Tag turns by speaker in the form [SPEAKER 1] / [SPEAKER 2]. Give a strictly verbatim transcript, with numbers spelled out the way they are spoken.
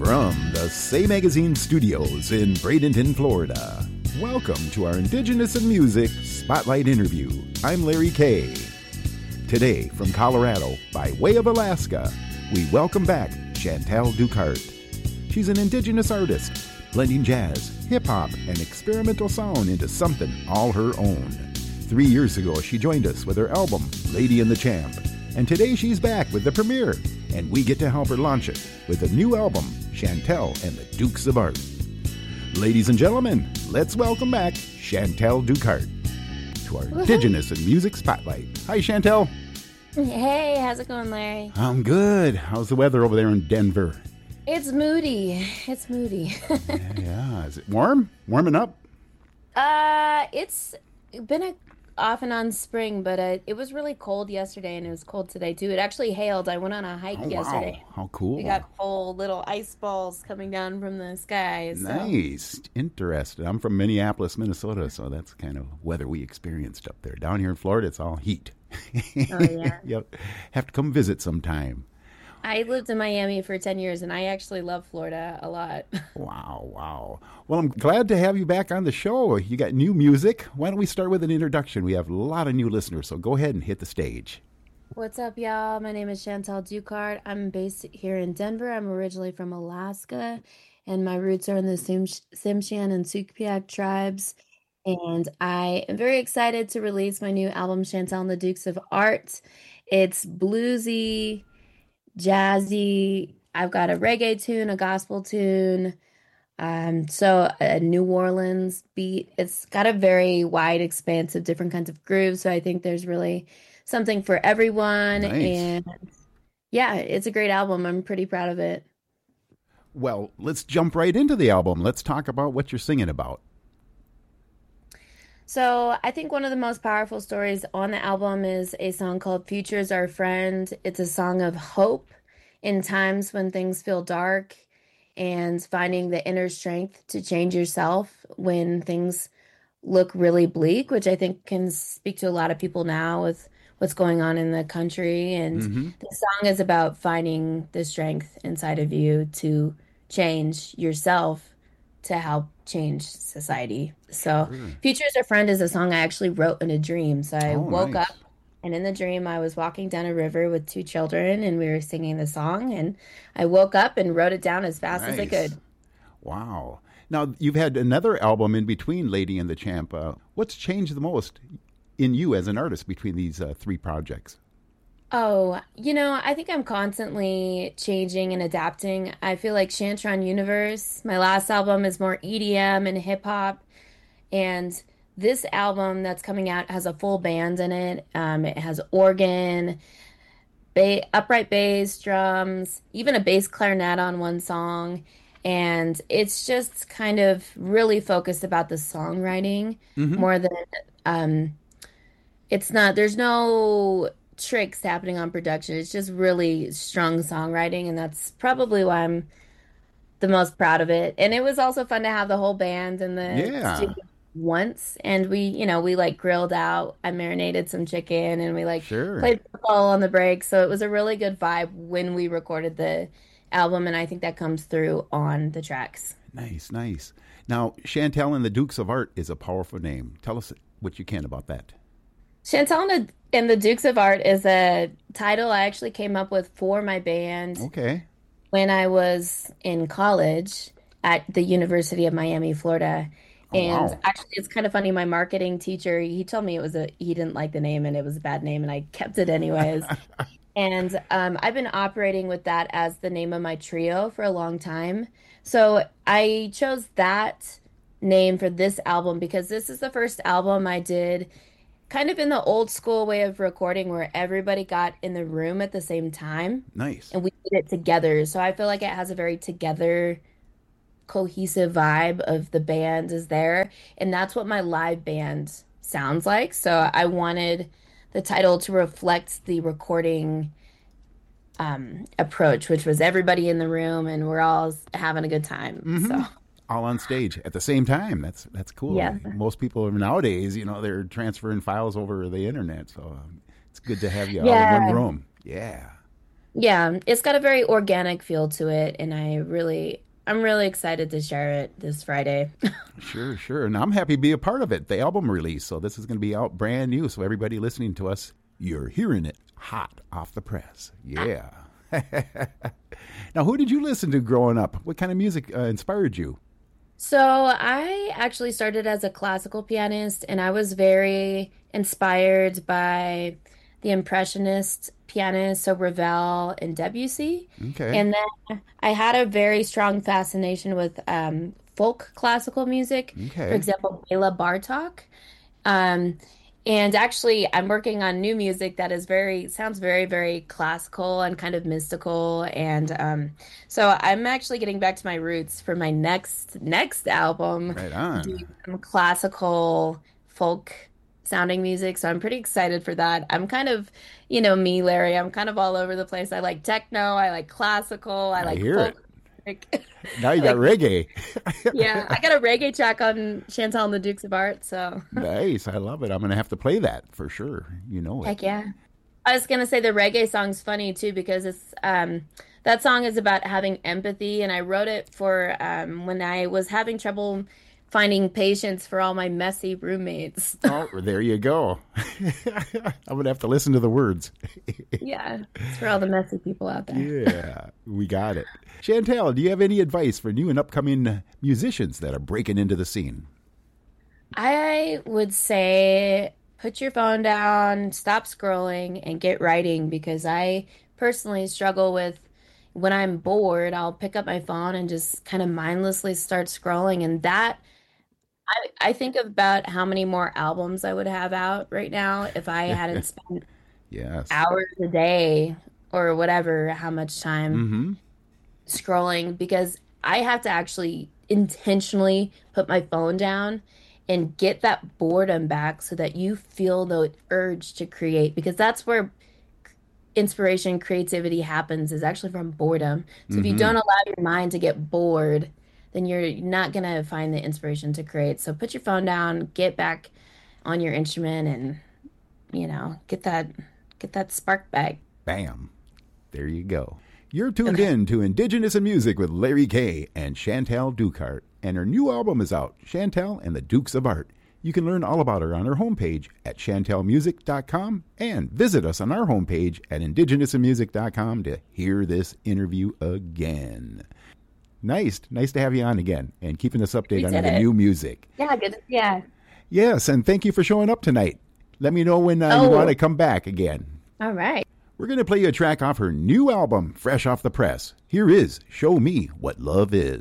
[SPEAKER 1] From the Say Magazine studios in Bradenton, Florida, welcome to our Indigenous in Music Spotlight interview. I'm Larry Kay. Today, from Colorado, by way of Alaska, we welcome back Chantal Ducart. She's an Indigenous artist, blending jazz, hip-hop, and experimental sound into something all her own. Three years ago, she joined us with her album, Lady and the Champ. And today she's back with the premiere, and we get to help her launch it with a new album, Chantal and the Dukes of Art. Ladies and gentlemen, let's welcome back Chantal Ducart to our Indigenous in Music Spotlight. Hi, Chantal.
[SPEAKER 2] Hey, how's it going, Larry?
[SPEAKER 1] I'm good. How's the weather over there in Denver?
[SPEAKER 2] It's moody. It's moody.
[SPEAKER 1] yeah, yeah. Is it warm? Warming up?
[SPEAKER 2] Uh, it's been a off and on spring, but uh, it was really cold yesterday, and it was cold today too. It actually hailed. I went on a hike
[SPEAKER 1] oh,
[SPEAKER 2] yesterday.
[SPEAKER 1] Wow. How cool.
[SPEAKER 2] We got full little ice balls coming down from the sky. So.
[SPEAKER 1] Nice. Interesting. I'm from Minneapolis, Minnesota, so that's kind of weather we experienced up there. Down here in Florida, it's all heat.
[SPEAKER 2] Oh, yeah.
[SPEAKER 1] Yep. Have to come visit sometime.
[SPEAKER 2] I lived in Miami for ten years, and I actually love Florida a lot.
[SPEAKER 1] Wow, wow. Well, I'm glad to have you back on the show. You got new music. Why don't we start with an introduction? We have a lot of new listeners, so go ahead and hit the stage.
[SPEAKER 2] What's up, y'all? My name is Chantal Ducart. I'm based here in Denver. I'm originally from Alaska, and my roots are in the Sim- Tsimshian and Sugpiaq tribes. And I am very excited to release my new album, Chantal and the Dukes of Art. It's bluesy, jazzy. I've got a reggae tune, a gospel tune, um, so a New Orleans beat. It's got a very wide expanse of different kinds of grooves, so I think there's really something for everyone.
[SPEAKER 1] Nice.
[SPEAKER 2] And yeah, it's a great album. I'm pretty proud of it.
[SPEAKER 1] Well, let's jump right into the album. Let's talk about what you're singing about.
[SPEAKER 2] So I think one of the most powerful stories on the album is a song called Future is Our Friend. It's a song of hope in times when things feel dark and finding the inner strength to change yourself when things look really bleak, which I think can speak to a lot of people now with what's going on in the country. And mm-hmm. the song is about finding the strength inside of you to change yourself to help change society. So mm. Future is Our Friend is a song I actually wrote in a dream. So I oh, woke nice. up, and in the dream I was walking down a river with two children, and we were singing the song, and I woke up and wrote it down as fast nice. as I could.
[SPEAKER 1] Wow. Now, you've had another album in between Lady and the Champ. Uh, what's changed the most in you as an artist between these uh, three projects?
[SPEAKER 2] Oh, you know, I think I'm constantly changing and adapting. I feel like Shantron Universe, my last album, is more E D M and hip hop. And this album that's coming out has a full band in it. Um, it has organ, ba- upright bass, drums, even a bass clarinet on one song. And it's just kind of really focused about the songwriting mm-hmm. more than, um, it's not, there's no tricks happening on production. It's just really strong songwriting, and that's probably why I'm the most proud of it. And it was also fun to have the whole band in the
[SPEAKER 1] yeah.
[SPEAKER 2] studio once, and we, you know, we like grilled out. I marinated some chicken, and we like
[SPEAKER 1] sure.
[SPEAKER 2] played football on the break. So it was a really good vibe when we recorded the album, and I think that comes through on the tracks.
[SPEAKER 1] Nice, nice. Now, Chantal and the Dukes of Art is a powerful name. Tell us what you can about that.
[SPEAKER 2] Chantal and the, and the Dukes of Art is a title I actually came up with for my band.
[SPEAKER 1] Okay.
[SPEAKER 2] When I was in college at the University of Miami, Florida.
[SPEAKER 1] Oh,
[SPEAKER 2] and
[SPEAKER 1] wow.
[SPEAKER 2] actually, it's kind of funny. My marketing teacher, he told me it was a, he didn't like the name and it was a bad name, and I kept it anyways. and um, I've been operating with that as the name of my trio for a long time. So I chose that name for this album because this is the first album I did kind of in the old school way of recording where everybody got in the room at the same time.
[SPEAKER 1] Nice.
[SPEAKER 2] And we did it together. So I feel like it has a very together, cohesive vibe of the band is there. And that's what my live band sounds like. So I wanted the title to reflect the recording um, approach, which was everybody in the room and we're all having a good time.
[SPEAKER 1] Mm-hmm.
[SPEAKER 2] So.
[SPEAKER 1] All on stage at the same time. That's that's cool.
[SPEAKER 2] Yeah.
[SPEAKER 1] Most people nowadays, you know, they're transferring files over the internet, so um, it's good to have you
[SPEAKER 2] yeah.
[SPEAKER 1] all in one room. Yeah.
[SPEAKER 2] Yeah, it's got a very organic feel to it, and I really, I'm really excited to share it this Friday.
[SPEAKER 1] Sure, sure. And I'm happy to be a part of it, the album release. So this is going to be out brand new. So everybody listening to us, you're hearing it hot off the press. Yeah. Now, who did you listen to growing up? What kind of music uh, inspired you?
[SPEAKER 2] So I actually started as a classical pianist, and I was very inspired by the Impressionist pianists, so Ravel and Debussy.
[SPEAKER 1] Okay.
[SPEAKER 2] And then I had a very strong fascination with um, folk classical music. For
[SPEAKER 1] Okay.
[SPEAKER 2] example, Bela Bartok. Um, and actually, I'm working on new music that is very, sounds very, very classical and kind of mystical. And um, so I'm actually getting back to my roots for my next next album,
[SPEAKER 1] Right on.
[SPEAKER 2] doing some classical folk sounding music. So I'm pretty excited for that. I'm kind of, you know, me, Larry. I'm kind of all over the place. I like techno, I like classical, I
[SPEAKER 1] I
[SPEAKER 2] like
[SPEAKER 1] hear it.
[SPEAKER 2] folk music.
[SPEAKER 1] Now you
[SPEAKER 2] I
[SPEAKER 1] got
[SPEAKER 2] like
[SPEAKER 1] reggae.
[SPEAKER 2] yeah, I got a reggae track on Chantal and the Dukes of Art, so
[SPEAKER 1] Nice. I love it. I'm going to have to play that for sure. You know it.
[SPEAKER 2] heck yeah. I was gonna say the reggae song's funny too because it's um that song is about having empathy and I wrote it for um when I was having trouble finding patience for all my messy roommates.
[SPEAKER 1] Oh, there you go. I'm going to have to listen to the words.
[SPEAKER 2] Yeah, it's for all the messy people out there.
[SPEAKER 1] Yeah, we got it. Chantel, do you have any advice for new and upcoming musicians that are breaking into the scene?
[SPEAKER 2] I would say put your phone down, stop scrolling, and get writing because I personally struggle with when I'm bored, I'll pick up my phone and just kind of mindlessly start scrolling. And that, I, I think about how many more albums I would have out right now if I hadn't spent
[SPEAKER 1] Yes.
[SPEAKER 2] hours a day or whatever, how much time
[SPEAKER 1] Mm-hmm.
[SPEAKER 2] scrolling because I have to actually intentionally put my phone down and get that boredom back so that you feel the urge to create because that's where inspiration, creativity happens is actually from boredom. So if you
[SPEAKER 1] Mm-hmm.
[SPEAKER 2] don't allow your mind to get bored, then you're not gonna find the inspiration to create. So put your phone down, get back on your instrument and, you know, get that get that spark back.
[SPEAKER 1] Bam. There you go. You're tuned
[SPEAKER 2] Okay.
[SPEAKER 1] in to Indigenous in Music with Larry Kay and Chantal Dukart, and her new album is out, Chantal and the Dukes of Art. You can learn all about her on her homepage at chantal music dot com and visit us on our homepage at indigenous in music dot com to hear this interview again. Nice. Nice to have you on again and keeping us
[SPEAKER 2] We
[SPEAKER 1] updated on
[SPEAKER 2] did
[SPEAKER 1] the
[SPEAKER 2] it.
[SPEAKER 1] new music.
[SPEAKER 2] Yeah, good. Yeah.
[SPEAKER 1] Yes, and thank you for showing up tonight. Let me know when uh, you want
[SPEAKER 2] Oh,
[SPEAKER 1] to come back again.
[SPEAKER 2] all right.
[SPEAKER 1] We're going to play you a track off her new album, fresh off the press. Here is Show Me What Love Is.